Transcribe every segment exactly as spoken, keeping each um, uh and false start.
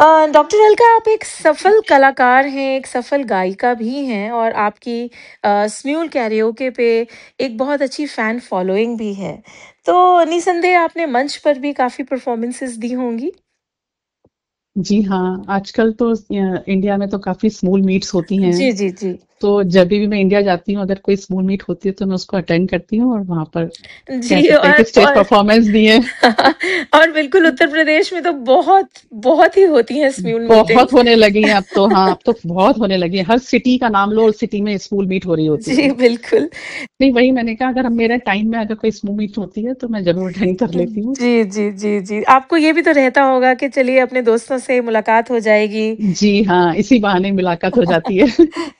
अ, doctor Alka, आप एक सफल कलाकार हैं, एक सफल गायिका भी हैं और आपकी अ, स्म्यूल कैरियोके पे एक बहुत अच्छी फ़ैन फ़ॉलोइंग भी है। तो निसंदेह आपने मंच पर भी काफ़ी परफ़ॉर्मेंसेज़ दी होंगी? जी हाँ, आजकल तो अ, इंडिया में तो काफ़ी स्मॉल मीट्स होती हैं, जी, जी, जी। तो जब भी मैं इंडिया जाती हूँ, अगर कोई स्मॉल मीट होती है, तो मैं उसको अटेंड करती हूँ और वहाँ पर कह जी सकते हैं और कि स्टेज और परफॉर्मेंस दी है। और बिल्कुल उत्तर प्रदेश में तो बहुत, बहुत ही होती हैं स्म्यूल बहुत मीटिंग्स। होने लगी हैं अब तो। हाँ, अब तो बहुत होने लगी है। हर सिटी का नाम लो और सिटी में स्मॉल मीट हो रही होती जी, है। बिल्कुल। नहीं, वही मैंने कहा, अगर हम मेरे टाइम में अगर कोई स्मॉल मीट होती है, तो मैं ज़रूर अटेंड कर लेती हूँ। जी, जी, जी, जी। आपको ये भी तो रहता होगा कि चलिए अपने दोस्तों से मुलाकात हो जाएगी। जी हाँ, इसी बहाने मुलाकात हो जाती है।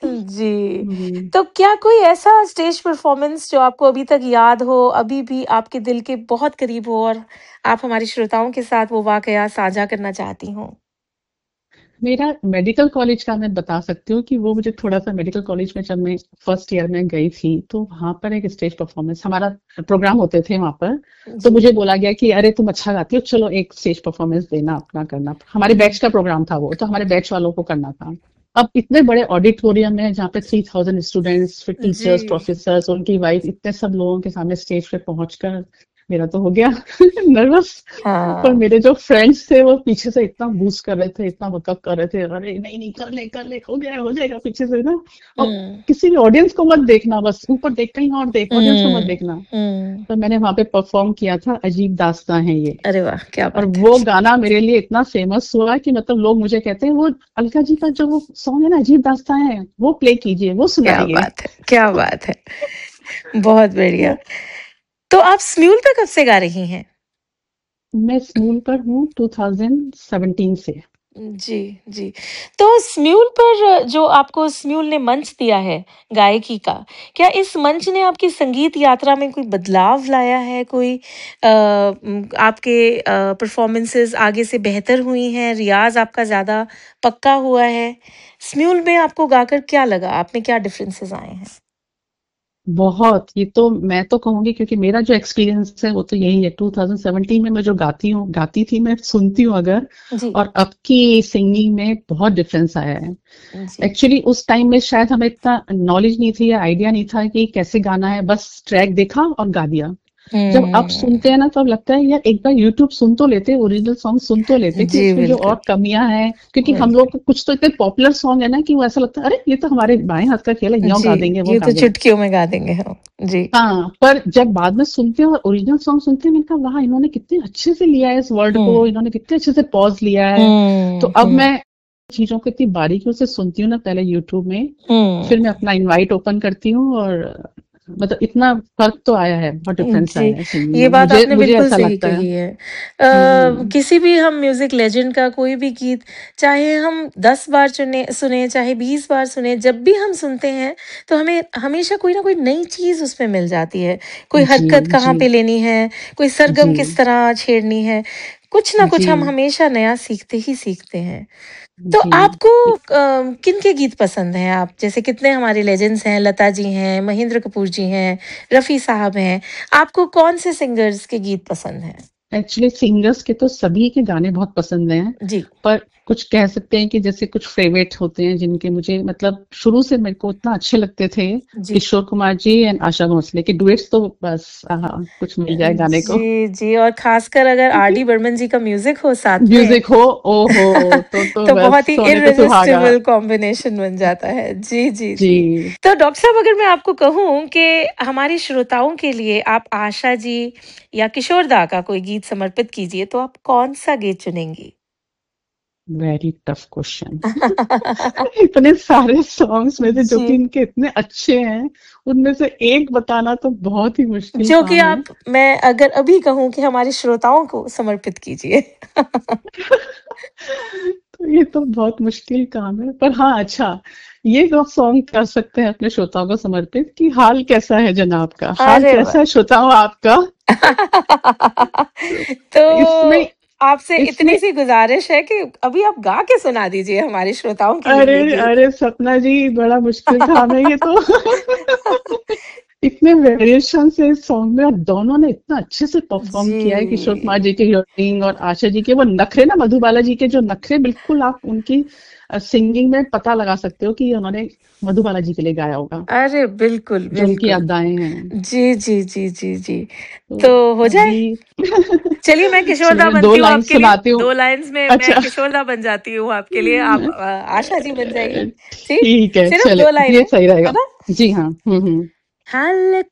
जी। हुँ। तो क्या कोई ऐसा स्टेज परफ़ॉर्मेंस जो आपको अभी तक याद हो, अभी भी आपके दिल के बहुत करीब हो और आप हमारे श्रोताओं के साथ वो वाक़या साझा करना चाहती हों? मेरा मेडिकल कॉलेज का मैं बता सकती हूँ कि वो मुझे थोड़ा-सा मेडिकल कॉलेज में जब मैं फर्स्ट ईयर में गई थी, तो वहाँ पर एक स्टेज परफॉर्मेंस हमारा प्रोग्राम होते थे वहाँ पर। तो जी। मुझे बोला गया कि अरे तुम अच्छा गाती हो, चलो एक स्टेज परफॉर्मेंस देना, अपना करना। हमारे बैच हुँ। का प्रोग्राम था वो, तो हमारे बैच वालों को करना था। अब इतने बड़े ऑडिटोरियम में जहाँ पे थ्री थाउज़ेंड स्टूडेंट्स, फिर जी। टीचर्स, प्रोफेसर्स, उनकी वाइफ, इतने सब लोगों के सामने स्टेज पे पहुँचकर मेरा तो हो गया नर्वस। पर हाँ। मेरे जो फ्रेंड्स थे वो पीछे से इतना बूस्ट कर रहे थे, इतना बकअप कर रहे थे, अरे नहीं नहीं कर ले कर ले, हो गया हो जाएगा पीछे से ना। और हुँ। किसी भी ऑडियंस को मत देखना, बस ऊपर देख, कहीं और देख, ऑडियंस को मत हुँ, देखना। हुँ। तो मैंने वहां पे परफॉर्म किया था, अजीब दास्तां है ये। अरे वाह! क्या और बात है। वो गाना मेरे लिए इतना फेमस हुआ कि मतलब लोग मुझे कहते हैं, वो अलका जी का जो वो सॉन्ग है ना, अजीब दास्तां है, वो प्ले कीजिए, वो क्या सुनाइए। बात है, क्या बात है। बहुत बढ़िया। तो आप स्म्यूल पे कब से गा रही हैं? मैं स्कूल पर हूँ टू थाउज़ेंड सेवेंटीन से। जी, जी। तो स्म्यूल पर जो आपको स्म्यूल ने मंच दिया है गायकी का, क्या इस मंच ने आपकी संगीत यात्रा में कोई बदलाव लाया है? कोई अ, उम, आपके अ, परफ़ॉर्मेंसेज़ आगे से बेहतर हुई हैं, रियाज़ आपका ज़्यादा पक्का हुआ है? स्म्यूल में आपको गाकर क्या लगा? आप में क्या डिफरेंसेज़ आए हैं? बहुत, ये तो मैं तो कहूँगी, क्योंकि मेरा जो एक्सपीरियंस है वो तो यही है। टू थाउज़ेंड सेवेंटीन में मैं जो गाती हूँ गाती थी, मैं सुनती हूँ अगर, जी, और अब की सिंगिंग में बहुत डिफरेंस आया है। जी। एक्चुअली उस टाइम में शायद हमें इतना नॉलेज नहीं थी या आइडिया नहीं था कि कैसे गाना है, बस ट्रैक देखा और गा दिया। जब अब हुँ। सुनते हैं ना, तो अब लगता है यार एक बार यूट्यूब सुन तो लेते, ओरिजिनल सॉन्ग सुन तो लेते कि जी, उसमें जो बिल्कुल, और कमियां हैं, क्योंकि हम बिल्कुल। लोग को कुछ तो इतने पॉपुलर सॉन्ग है ना कि वो ऐसा लगता है, अरे ये तो हमारे बाएं हाथ का खेल है, यो जी, गा देंगे, वो ये गा तो देंगे। चुटकियों में गा देंगे हम। जी। हाँ, पर जब बाद में सुनते हैं और ओरिजिनल सॉन्ग सुनते हैं, मैंने कहा वाह, इन्होंने कितने अच्छे से लिया है इस वर्ड को, हुँ, इन्होंने कितने अच्छे से पॉज लिया है। तो हुँ, अब हुँ, मैं चीजों को इतनी बारीकियों से सुनती हूँ ना, पहले यूट्यूब में, फिर मैं हुँ। अपना इनवाइट ओपन करती हूँ, और मतलब इतना फर्क तो आया है, बहुत डिफरेंस जी, आया है सिंगिंग ये में, बात मुझे आपने मुझे बिल्कुल ऐसा सही लगता है। कही है। अ, हम्म। किसी भी हम म्यूज़िक लेजेंड का कोई भी गीत, चाहे हम दस बार चुने सुने, चाहे बीस बार सुने, जब भी हम सुनते हैं, तो हमें हमेशा कोई ना कोई नई चीज़ उसमें मिल जाती है। कोई जी हरकत कहाँ जी पे लेनी है, कोई जी सरगम किस तरह छेड़नी है, कुछ ना जी कुछ हम हमेशा नया सीखते ही सीखते हैं। तो जी। आपको अ, किनके गीत पसंद हैं? आप जैसे कितने हमारे लेजेंड्स हैं, लता जी हैं, महेंद्र कपूर जी हैं, रफ़ी साहब हैं। आपको कौन से सिंगर्स के गीत पसंद हैं? एक्चुअली सिंगर्स के तो सभी के गाने बहुत पसंद हैं, जी, पर कुछ कह सकते हैं कि जैसे कुछ फेवरेट होते हैं जिनके मुझे मतलब शुरू से मेरे को इतना अच्छे लगते थे। जी। किशोर कुमार जी एंड आशा भोसले के डुएट्स तो बस, हाँ, कुछ अ, मिल जाए गाने को। जी, जी और ख़ासकर अगर आर डी बर्मन जी का म्यूज़िक हो साथ में, म्यूजिक हो, ओहो, तो तो तो बस बहुत ही सोने पे सुहागा। इर्रेसिस्टिबल कॉम्बिनेशन बन जाता है। जी, जी, जी। जी। तो डॉक्टर साहब, अगर मैं आपको कहूँ कि हमारे श्रोताओं के लिए आप आशा जी या किशोर दा का कोई गीत समर्पित कीजिए, तो आप कौन-सा गीत चुनेंगी? Very tough question. इतने सारे सॉन्ग्स में से जो कि जी, इनके इतने अच्छे हैं, उनमें से एक बताना तो बहुत ही मुश्किल जो कि काम है। आप मैं अगर अभी कहूँ कि हमारे श्रोताओं को समर्पित कीजिए। तो ये तो बहुत मुश्किल काम है, पर हाँ, अच्छा, ये तो सॉन्ग कर सकते हैं अपने श्रोताओं को समर्पित कि हाल कैसा है जनाब का, हाल अरे कैसा वाह! है श्रोताओं आपका। तो इसमें आपसे इसमें इतनी सी गुज़ारिश है कि अभी आप गा के सुना दीजिए हमारे श्रोताओं के लिए अरे ये गीत। अरे सपना जी, बड़ा मुश्किल काम है ये तो। इतने वेरिएशन से इस सॉन्ग में, और दोनों ने इतना अच्छे से परफॉर्म किया है, किशोर कुमार जी। जी के हियरिंग और आशा जी के वो नखरे ना, मधुबाला जी के जो नखरे, बिल्कुल आप उनकी सिंगिंग में पता लगा सकते हो कि ये उन्होंने मधुबाला जी के लिए गाया होगा, अरे बिल्कुल, जो उनकी बिल्कुल। अदाएं हैं। जी, जी, जी, जी, जी। तो तो हो जाए? अभी चलिए मैं किशोरदा चलिए मैं दो बनती हूँ लाइन आपके लिए, सुनाती हूँ। दो लाइन्स में मैं अच्छा। किशोरदा बन जाती हूँ आपके लिए, आप अ, आशा जी बन जाइए। ठीक? ठीक है, सिर्फ चले दो ये लाइनें, सही है रहेगा। ना? जी हाँ। हम्म हम्म। हाल